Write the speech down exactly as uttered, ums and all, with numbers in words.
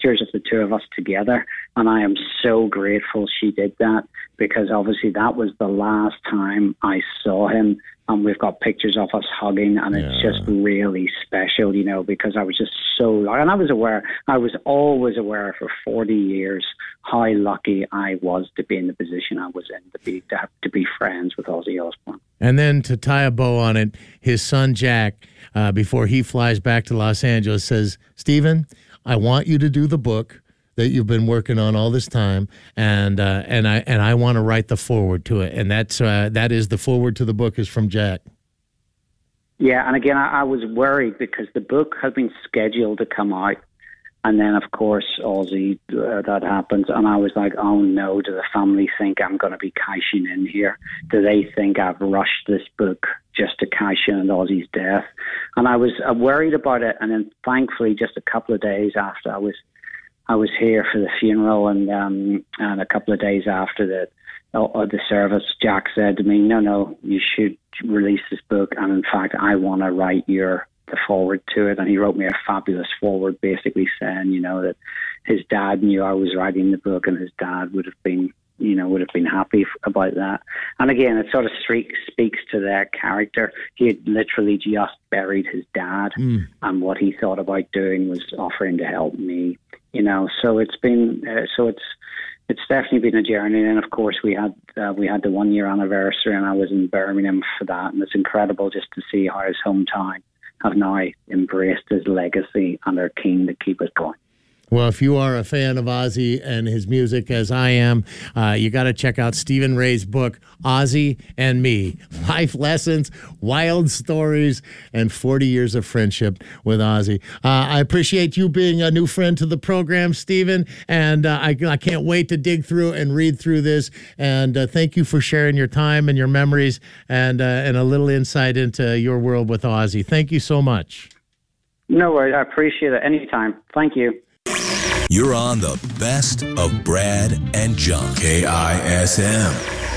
pictures of the two of us together, and I am so grateful she did that, because obviously that was the last time I saw him, and we've got pictures of us hugging, and it's Yeah. just really special, you know, because I was just so, and I was aware, I was always aware for forty years how lucky I was to be in the position I was in, to be to, have, to be friends with Ozzy Osbourne. And then to tie a bow on it, his son Jack, uh, before he flies back to Los Angeles, says, Stephen, I want you to do the book that you've been working on all this time, and uh, and I and I want to write the foreword to it, and that's uh, that is the foreword to the book is from Jack. Yeah, and again, I, I was worried because the book had been scheduled to come out, and then of course Ozzy uh, that happens, and I was like, oh no, do the family think I'm going to be cashing in here? Do they think I've rushed this book just to cash in on Ozzy's death? And I was uh, worried about it, and then thankfully, just a couple of days after I was. I was here for the funeral, and um, and a couple of days after the uh, the service, Jack said to me, "No, no, you should release this book, and in fact, I want to write your the foreword to it." And he wrote me a fabulous foreword, basically saying, you know, that his dad knew I was writing the book, and his dad would have been, you know, would have been happy about that. And again, it sort of speaks speaks to their character. He had literally just buried his dad, Mm. and what he thought about doing was offering to help me. You know, so it's been, uh, so it's, it's definitely been a journey. And of course, we had, uh, we had the one year anniversary, and I was in Birmingham for that. And it's incredible just to see how his hometown have now embraced his legacy and are keen to keep it going. Well, if you are a fan of Ozzy and his music, as I am, uh, you got to check out Stephen Ray's book, Ozzy and Me, Life Lessons, Wild Stories, and forty years of friendship with Ozzy. Uh, I appreciate you being a new friend to the program, Stephen, and uh, I, I can't wait to dig through and read through this. And uh, thank you for sharing your time and your memories and, uh, and a little insight into your world with Ozzy. Thank you so much. No worries. I appreciate it. Anytime. Thank you. You're on the best of Brad and John. K I S M.